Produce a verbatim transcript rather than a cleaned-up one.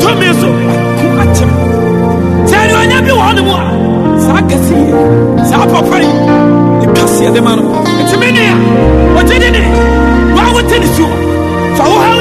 to me so kuachim say you anya bi won mu a sa kase sa papa ni kase de man no enti me ne a o tedi ni wa wo tedi so fa wo